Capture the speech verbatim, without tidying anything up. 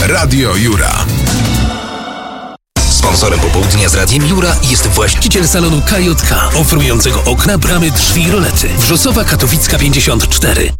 Radio Jura. Sponsorem popołudnia z Radiem Jura jest właściciel salonu K J K, oferującego okna, bramy, drzwi i rolety. Wrzosowa Katowicka pięćdziesiąt cztery.